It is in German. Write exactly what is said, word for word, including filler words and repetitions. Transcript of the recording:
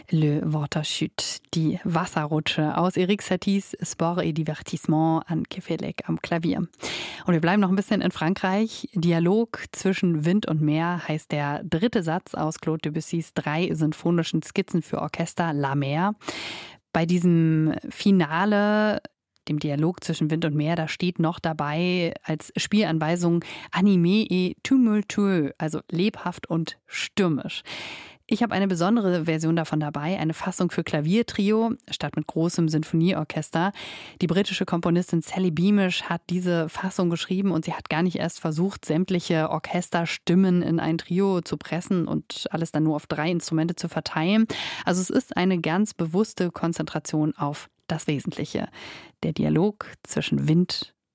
Le Waterchute, die Wasserrutsche aus Erik Saties Sport et Divertissement an Kefelec am Klavier. Und wir bleiben noch ein bisschen in Frankreich. Dialog zwischen Wind und Meer heißt der dritte Satz aus Claude Debussys drei sinfonischen Skizzen für Orchester La Mer. Bei diesem Finale, dem Dialog zwischen Wind und Meer, da steht noch dabei als Spielanweisung animé et tumultueux, also lebhaft und stürmisch. Ich habe eine besondere Version davon dabei, eine Fassung für Klaviertrio statt mit großem Sinfonieorchester. Die britische Komponistin Sally Beamish hat diese Fassung geschrieben und sie hat gar nicht erst versucht, sämtliche Orchesterstimmen in ein Trio zu pressen und alles dann nur auf drei Instrumente zu verteilen. Also es ist eine ganz bewusste Konzentration auf das Wesentliche, der Dialog zwischen Wind